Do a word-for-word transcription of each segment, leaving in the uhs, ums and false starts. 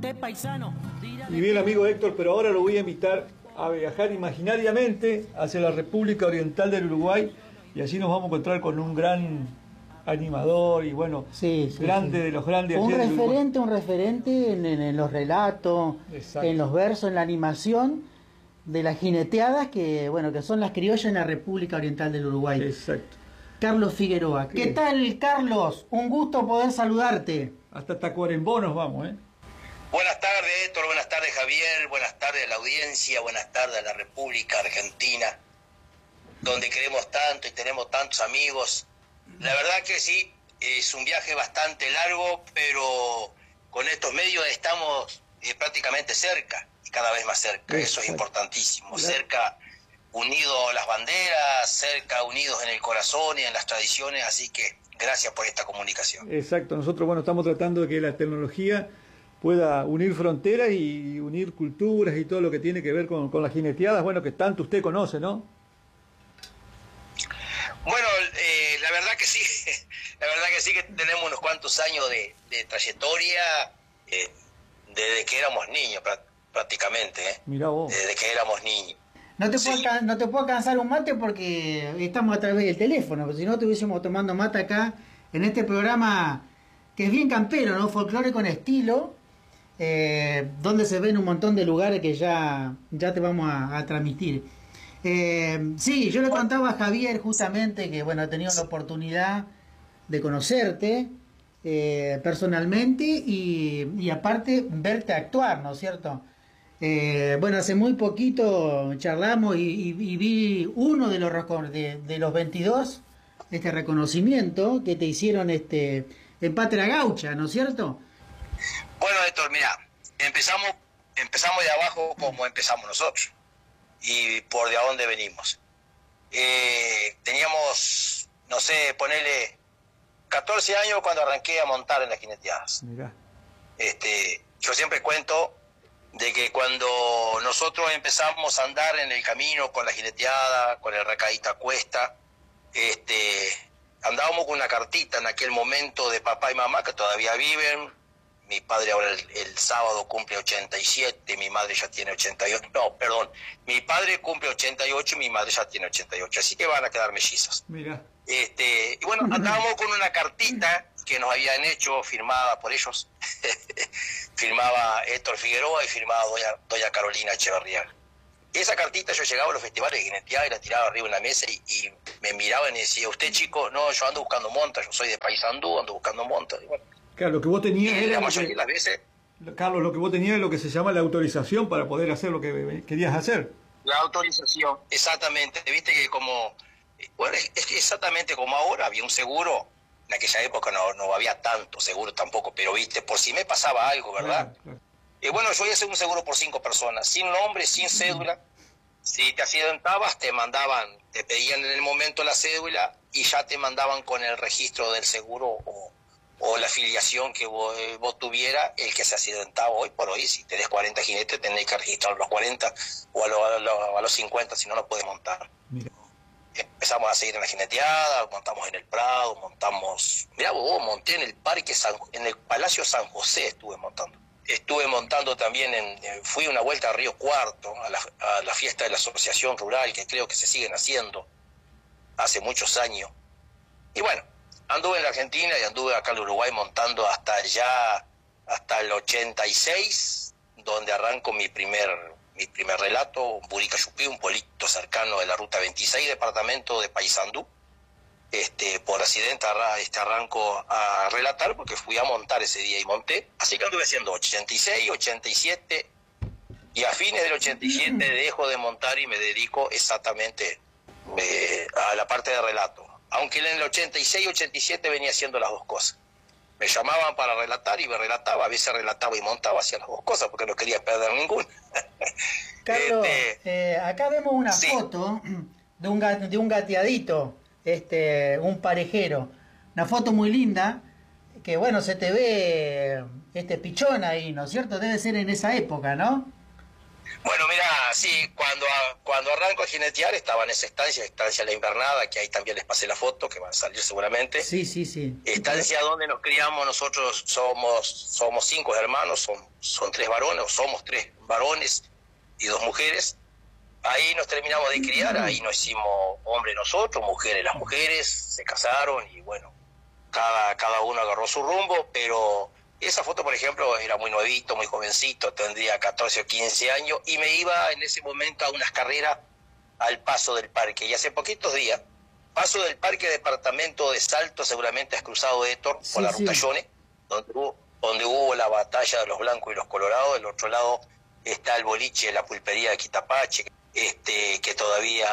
usted, paisano. Y bien, amigo Héctor, pero ahora lo voy a invitar a viajar imaginariamente hacia la República Oriental del Uruguay, y allí nos vamos a encontrar con un gran animador y bueno, sí, sí, grande sí. de los grandes. Un referente, un referente en, en, en los relatos, exacto, en los versos, en la animación de las jineteadas que, bueno, que son las criollas en la República Oriental del Uruguay. Exacto. Carlos Figueroa. ¿Qué, ¿Qué tal, Carlos? Un gusto poder saludarte. Hasta Tacuarembó nos vamos, ¿eh? Buenas tardes, Héctor, buenas tardes, Javier, buenas tardes a la audiencia, buenas tardes a la República Argentina, donde queremos tanto y tenemos tantos amigos. La verdad que sí, es un viaje bastante largo, pero con estos medios estamos eh, prácticamente cerca, y cada vez más cerca. Exacto. Eso es importantísimo, claro. Cerca, unidos a las banderas, cerca, unidos en el corazón y en las tradiciones, así que gracias por esta comunicación. Exacto, nosotros bueno estamos tratando de que la tecnología pueda unir fronteras y unir culturas y todo lo que tiene que ver con, con las jineteadas, bueno, que tanto usted conoce, ¿no? Bueno, eh, la verdad que sí, la verdad que sí que tenemos unos cuantos años de, de trayectoria, eh, desde que éramos niños prácticamente, ¿eh? Mirá vos. Desde que éramos niños. No te, sí. puedo, no te puedo cansar un mate porque estamos a través del teléfono, porque si no estuviésemos tomando mate acá en este programa que es bien campero, ¿no? Folclore con estilo, eh, donde se ven un montón de lugares que ya, ya te vamos a, a transmitir. Eh, sí, yo le contaba a Javier justamente que bueno, he tenido la oportunidad de conocerte eh, personalmente y, y aparte verte actuar, ¿no es cierto? Eh, bueno, hace muy poquito charlamos y, y, y vi uno de los de, de los veintidós, este reconocimiento que te hicieron este en Patria Gaucha, ¿no es cierto? Bueno, Héctor, mira, empezamos empezamos de abajo como empezamos nosotros y por de a dónde venimos. Eh, teníamos, no sé, ponerle catorce años cuando arranqué a montar en las jineteadas. Mirá. Este, yo siempre cuento de que cuando nosotros empezamos a andar en el camino con la jineteada, con el recadito a cuesta, este, andábamos con una cartita en aquel momento de papá y mamá que todavía viven. Mi padre ahora el, el sábado cumple ochenta y siete, mi madre ya tiene ochenta y ocho, no, perdón, mi padre cumple ochenta y ocho y mi madre ya tiene ochenta y ocho, así que van a quedar mellizos. Mira. Este, y bueno, andábamos con una cartita que nos habían hecho, firmada por ellos, firmaba Héctor Figueroa y firmaba doña, doña Carolina Echeverría. Esa cartita yo llegaba a los festivales de jineteada y la tiraba arriba en la mesa y, y me miraban y decía, usted chico, no, yo ando buscando monta, yo soy de Paysandú, ando buscando monta. Y bueno, claro, lo que vos tenías y era la lo mayoría que, de las veces, Carlos, lo que vos tenías es lo que se llama la autorización para poder hacer lo que querías hacer. La autorización. Exactamente, viste que como, bueno, es, es exactamente como ahora, había un seguro, en aquella época no, no había tanto seguro tampoco, pero viste, por si me pasaba algo, ¿verdad? Claro, claro. Y bueno, yo iba a hacer un seguro por cinco personas, sin nombre, sin cédula. Si te accidentabas, te mandaban, te pedían en el momento la cédula y ya te mandaban con el registro del seguro o, o la afiliación que vos, vos tuviera el que se accidentaba hoy por hoy. Si tenés cuarenta jinetes, tenés que registrar a los cuarenta o a, lo, a, lo, a los cincuenta, si no, no podés montar. Mira. Empezamos a seguir en la jineteada, montamos en el Prado, montamos, mirá vos, monté en el Parque San, en el Palacio San José estuve montando. Estuve montando también, en, fui una vuelta a Río Cuarto, a la, a la fiesta de la Asociación Rural, que creo que se siguen haciendo hace muchos años. Y bueno, anduve en la Argentina y anduve acá en Uruguay montando hasta allá, hasta el ochenta y seis, donde arranco mi primer, mi primer relato, Burica Yupí, un pueblito cercano de la Ruta veintiséis, departamento de Paysandú. Este, por accidente este, arranco a relatar porque fui a montar ese día y monté, así que anduve haciendo ochenta y seis, ochenta y siete y a fines del ochenta y siete dejo de montar y me dedico exactamente eh, a la parte de relato, aunque en el ochenta y seis, ochenta y siete venía haciendo las dos cosas. Me llamaban para relatar y me relataba, a veces relataba y montaba, hacía las dos cosas porque no quería perder ninguna. Carlos, este, eh, acá vemos una sí. foto de un, de un gateadito, este, un parejero, una foto muy linda, que bueno, se te ve este pichón ahí, ¿no es cierto? Debe ser en esa época, ¿no? Bueno, mira, sí, cuando, cuando arranco a jinetear estaba en esa estancia, estancia La Invernada, que ahí también les pasé la foto, que van a salir seguramente. Sí, sí, sí. Estancia donde nos criamos, nosotros somos somos cinco hermanos, son, son tres varones, o somos tres varones y dos mujeres. Ahí nos terminamos de criar, ahí nos hicimos hombres nosotros, mujeres las mujeres, se casaron y bueno, cada, cada uno agarró su rumbo, pero esa foto, por ejemplo, era muy nuevito, muy jovencito, tendría catorce o quince años y me iba en ese momento a unas carreras al Paso del Parque. Y hace poquitos días, Paso del Parque, departamento de Salto, seguramente has cruzado, Héctor, Sí, por la sí. ruta Yone, donde hubo, donde hubo la batalla de los blancos y los colorados. Del otro lado está el boliche, la pulpería de Quitapache, este, que todavía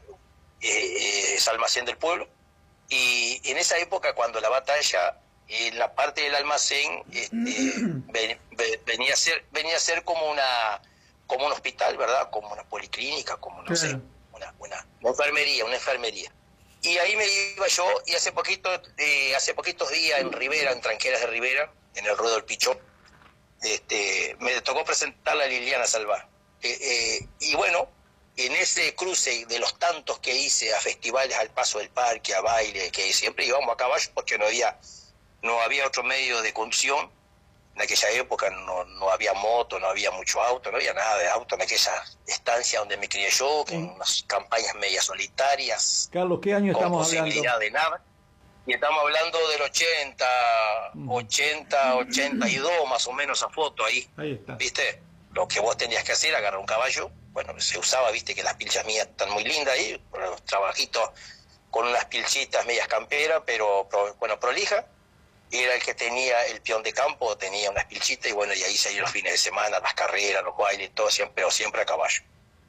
eh, es almacén del pueblo. Y en esa época, cuando la batalla, en la parte del almacén este, ven, ven, venía a ser venía a ser como una como un hospital, ¿verdad? Como una policlínica, como no Claro. sé, una, una, una enfermería, una enfermería. Y ahí me iba yo, y hace poquito, eh, hace poquitos días en Rivera, en Tranqueras de Rivera, en el Ruedo del Pichón, este, me tocó presentarla a Liliana Salvá. Eh, eh, y bueno, en ese cruce de los tantos que hice a festivales, al Paso del Parque, a baile, que siempre íbamos a caballo porque no había, no había otro medio de conducción. En aquella época no, no había moto, no había mucho auto, no había nada de auto en aquella estancia donde me crié yo, con unas campañas medias solitarias, Carlos, ¿qué año con estamos posibilidad hablando? de nada. Y estamos hablando del ochenta, ochenta, ochenta y dos más o menos, a foto ahí. Ahí está. ¿Viste? Lo que vos tenías que hacer, agarrar un caballo. Bueno, se usaba, viste, que las pilchas mías están muy lindas ahí, los trabajitos con unas pilchitas medias camperas, pero, pro- bueno, prolija. Era el que tenía el peón de campo, tenía unas pilchitas, y bueno, y ahí salían los fines de semana, las carreras, los bailes, todo siempre, pero siempre a caballo.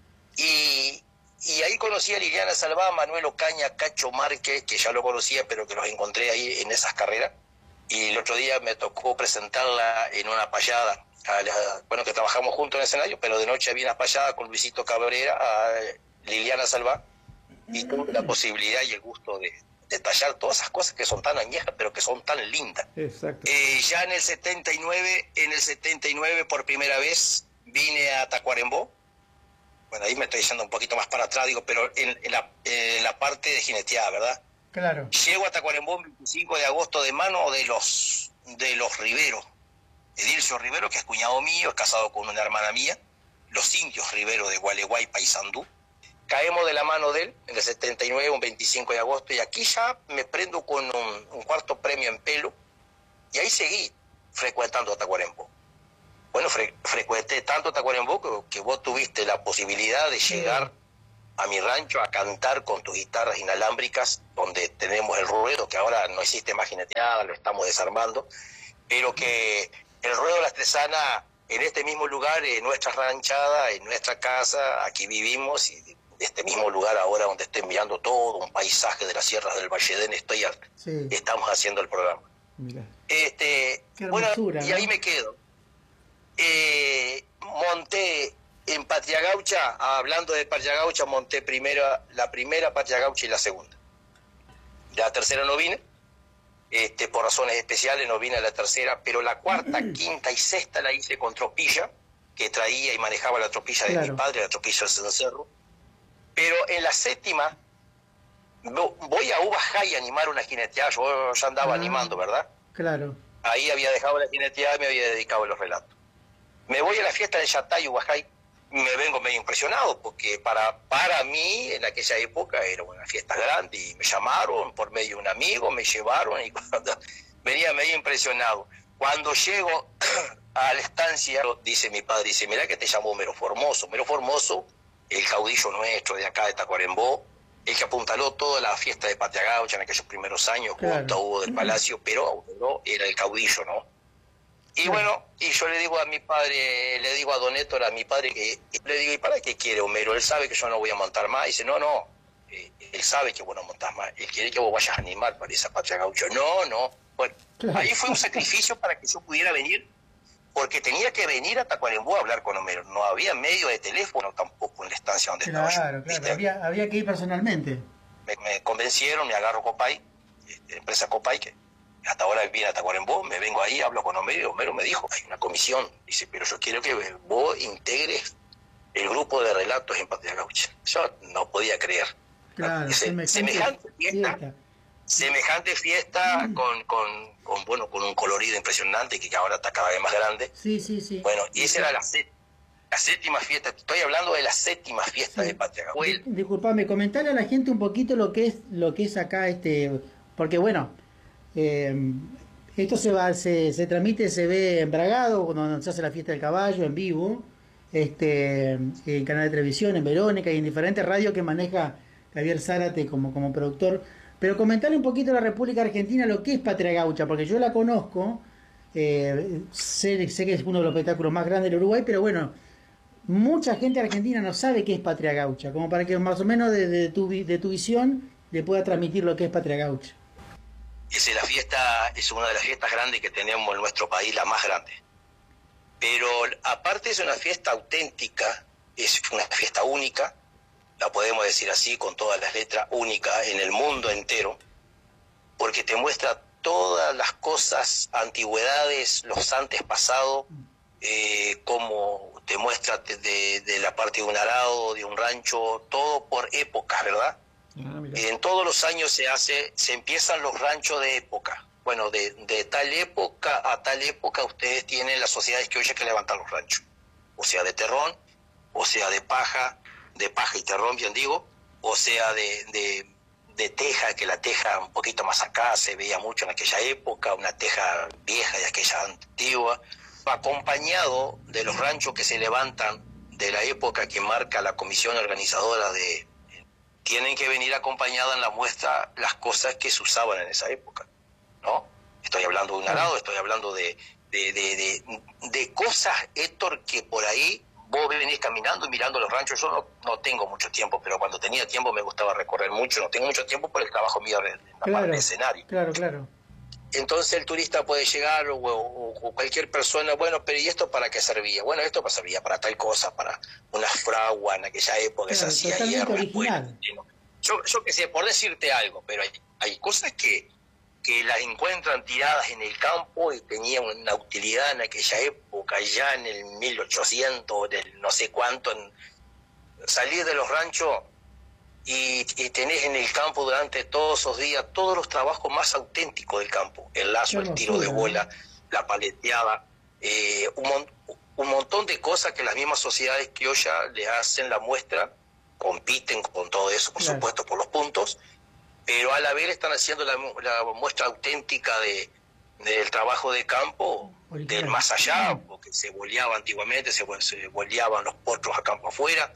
Y, y ahí conocí a Liliana Salvá, Manuel Ocaña, Cacho Márquez, que ya lo conocía, pero que los encontré ahí en esas carreras. Y el otro día me tocó presentarla en una payada. A la- bueno, que trabajamos juntos en el escenario, pero de noche había una payada con Luisito Cabrera, a Liliana Salvá, y tuve la posibilidad y el gusto de detallar todas esas cosas que son tan añejas, pero que son tan lindas. Exacto. Eh, ya en el setenta y nueve, en el setenta y nueve por primera vez vine a Tacuarembó. Bueno, ahí me estoy yendo un poquito más para atrás, digo, pero en, en la, en la parte de jineteada, ¿verdad? Claro. Llego a Tacuarembó el veinticinco de agosto de mano de los de los Riveros. Edilcio Rivero, que es cuñado mío, es casado con una hermana mía, los indios Rivero de Gualeguay, Paysandú. Caemos de la mano de él en el setenta y nueve, un veinticinco de agosto, y aquí ya me prendo con un, un cuarto premio en pelo, y ahí seguí frecuentando Tacuarembó. Bueno, fre frecuenté tanto Tacuarembó que, que vos tuviste la posibilidad de llegar a mi rancho a cantar con tus guitarras inalámbricas, donde tenemos el ruedo, que ahora no existe más jineteada, lo estamos desarmando, pero que el ruedo de la Estresana, en este mismo lugar, en nuestra ranchada, en nuestra casa, aquí vivimos, y de este mismo lugar ahora donde estoy mirando todo un paisaje de las sierras del Valledén, estoy al- Sí. estamos haciendo el programa. Mira. Este, Qué bueno, hermosura, y ¿no? ahí me quedo. Eh, monté en Patria Gaucha, hablando de Patria Gaucha, monté primero la primera Patria Gaucha y la segunda. La tercera no vine, este, por razones especiales no vine a la tercera, pero la cuarta, quinta y sexta la hice con tropilla, que traía y manejaba la tropilla de Claro. mi padre, la tropilla del cencerro. Pero en la séptima vo- voy a Ubajay a animar una jineteada, yo ya andaba Ah. animando, ¿verdad? Claro. Ahí había dejado la jineteada y me había dedicado a los relatos. Me voy a la fiesta de Yatay, Ubajay, me vengo medio impresionado, porque para, para mí, en aquella época, era una fiesta grande, y me llamaron por medio de un amigo, me llevaron, y cuando, venía medio impresionado. Cuando llego a la estancia, dice mi padre, dice, mirá que te llamó Mero Formoso. Mero Formoso, el caudillo nuestro de acá de Tacuarembó, el que apuntaló toda la fiesta de Patria Gaucha en aquellos primeros años, Claro. junto a Hugo del Palacio, pero no era el caudillo, ¿no? Y Claro. bueno, y yo le digo a mi padre, le digo a don Héctor, a mi padre, que le digo, ¿y para qué quiere Homero? Él sabe que yo no voy a montar más. Y dice, no, no, eh, él sabe que vos no montás más. Él quiere que vos vayas a animar para esa Patria Gaucha. No, no. Bueno, Claro. ahí fue un sacrificio para que yo pudiera venir, porque tenía que venir a Tacuarembó a hablar con Homero. No había medio de teléfono tampoco en la estancia donde estaba Claro, yo. claro. ¿viste? Había, había que ir personalmente. Me, me convencieron, me agarro Copay, este, empresa Copay, que hasta ahora viene a Tacuarembó, me vengo ahí, hablo con Homero, y Homero me dijo, hay una comisión, dice, pero yo quiero que vos integres el grupo de relatos en Patria Gaucha. Yo no podía creer. Claro, Ese, semejante, semejante fiesta, fiesta. semejante fiesta Mm. con, con, con, bueno, con un colorido impresionante que ahora está cada vez más grande. Sí, sí, sí. Bueno, y esa era la, sé- la séptima fiesta, estoy hablando de la séptima fiesta Sí. de Patria Gaucha. Di- Disculpame, comentarle a la gente un poquito lo que es lo que es acá, este, porque bueno, eh, esto se va, se, se transmite, se ve en Bragado, cuando se hace la fiesta del caballo en vivo, este, en canal de televisión, en Verónica y en diferentes radios que maneja Javier Zárate como, como productor. Pero comentarle un poquito a la República Argentina lo que es Patria Gaucha, porque yo la conozco, eh, sé, sé que es uno de los espectáculos más grandes del Uruguay, pero bueno, mucha gente argentina no sabe qué es Patria Gaucha, como para que más o menos de, de, tu, de tu visión le pueda transmitir lo que es Patria Gaucha. Es la fiesta, es una de las fiestas grandes que tenemos en nuestro país, la más grande. Pero aparte es una fiesta auténtica, es una fiesta única, la podemos decir así, con todas las letras, única en el mundo entero, porque te muestra todas las cosas, antigüedades, los antes pasados, eh, como te muestra de, de la parte de un arado, de un rancho, todo por épocas, ¿verdad? Ah, mira. En todos los años se hace, se empiezan los ranchos de época. Bueno, de, de tal época a tal época ustedes tienen las sociedades que hoy que levantan los ranchos. O sea, de terrón, o sea, de paja, de paja y terrón, bien digo, o sea, de, de, de teja, que la teja un poquito más acá se veía mucho en aquella época, una teja vieja de aquella antigua, acompañado de los ranchos que se levantan de la época que marca la comisión organizadora de... Tienen que venir acompañadas en la muestra las cosas que se usaban en esa época, ¿no? Estoy hablando de un arado, estoy hablando de, de, de, de, de cosas, Héctor, que por ahí vos venís caminando y mirando los ranchos. Yo no, no tengo mucho tiempo, pero cuando tenía tiempo me gustaba recorrer mucho. No tengo mucho tiempo por el trabajo mío en la Claro, parte de escenario. claro, claro. Entonces el turista puede llegar o, o- o cualquier persona, bueno, pero ¿y esto para qué servía? Bueno, esto para- servía para tal cosa, para una fragua en aquella época, Claro, se hacía totalmente hierro. original. Bueno, ¿no? yo, yo qué sé, por decirte algo, pero hay, hay cosas que, que las encuentran tiradas en el campo y tenían una utilidad en aquella época, ya en el mil ochocientos, del no sé cuánto, en, salir de los ranchos y, y tenés en el campo durante todos esos días todos los trabajos más auténticos del campo, el lazo, Qué el tiro de hermosura, bola, la paleteada, eh, un, mon- un montón de cosas que las mismas sociedades criollas le hacen la muestra, compiten con todo eso, por Claro. supuesto, por los puntos, pero a la vez están haciendo la, mu- la muestra auténtica de del trabajo de campo, Original. del más allá, porque se boleaba antiguamente, se, se boleaban los potros a campo afuera,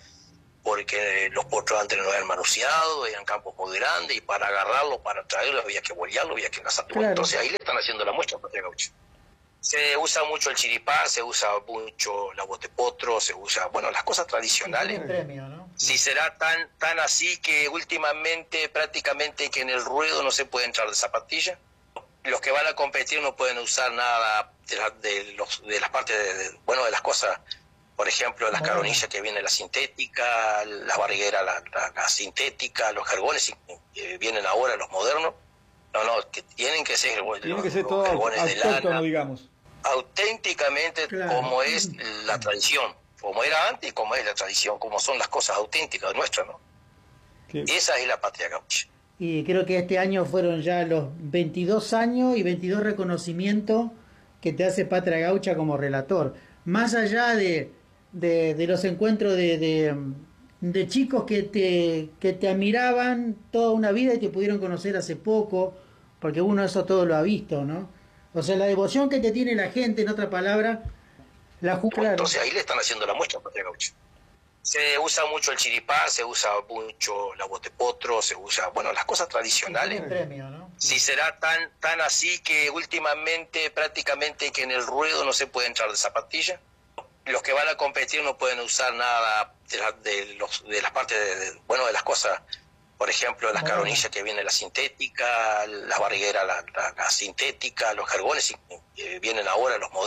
porque los potros antes no eran manoseados, eran campos muy grandes, y para agarrarlo, para traerlo, había que bolearlo, había que enlazarlo. Claro. Entonces ahí le están haciendo la muestra a Patria Gaucha. Se usa mucho el chiripá, se usa mucho la botepotro, se usa, bueno, las cosas tradicionales. Un premio, ¿no? Si será tan tan así que últimamente prácticamente que en el ruedo no se puede entrar de zapatilla. Los que van a competir no pueden usar nada de, la- de los de las partes de, de- bueno, de las cosas, por ejemplo, las Bueno. caronillas que vienen la sintética, las barrigueras la, la, la sintética, los jergones que vienen ahora los modernos. No, no, que tienen que ser Tiene los, que ser los todo jergones de autóctono, lana, digamos. auténticamente Claro. como es la tradición, como era antes y como es la tradición, como son las cosas auténticas nuestras, ¿no? Que- Esa es la Patria Gaucha. Y creo que este año fueron ya los veintidós años y veintidós reconocimientos que te hace Patria Gaucha como relator. Más allá de, de, de los encuentros de, de, de chicos que te, que te admiraban toda una vida y te pudieron conocer hace poco, porque uno eso todo lo ha visto, ¿no? O sea, la devoción que te tiene la gente, en otra palabra, la ju- claro. Entonces ahí le están haciendo la muestra a Patria Gaucha. Se usa mucho el chiripá, se usa mucho la botepotro, se usa, bueno, las cosas tradicionales. Un premio, ¿no? Si será tan tan así que últimamente prácticamente que en el ruedo no se puede entrar de zapatilla. Los que van a competir no pueden usar nada de, la- de los de las partes de, de- bueno, de las cosas, por ejemplo, las Bueno. caronillas que vienen la sintética, las barrigueras la, la, la sintética, los jergones que vienen ahora los modernos.